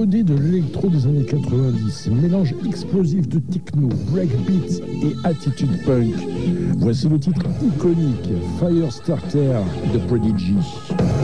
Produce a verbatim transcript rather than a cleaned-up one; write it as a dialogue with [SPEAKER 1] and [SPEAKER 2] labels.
[SPEAKER 1] rodé de l'électro des années quatre-vingt-dix, mélange explosif de techno, breakbeat et attitude punk. Voici le titre iconique Firestarter de Prodigy.